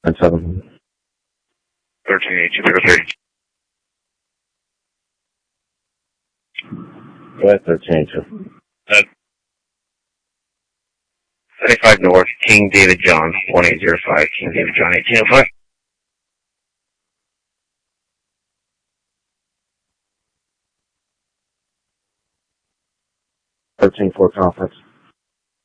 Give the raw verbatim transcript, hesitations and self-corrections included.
nine seven. thirteen eight two zero three. Go ahead, thirteen eight two. Uh, seventy-five North, King David John, one eight zero five, King David John, eighteen oh five. thirteen four conference.